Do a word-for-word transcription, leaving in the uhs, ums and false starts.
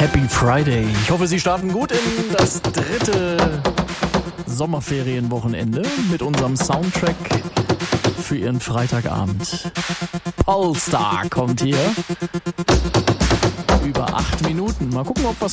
Happy Friday. Ich hoffe, Sie starten gut in das dritte Sommerferienwochenende mit unserem Soundtrack für Ihren Freitagabend. Polestar kommt hier. Über acht Minuten. Mal gucken, ob was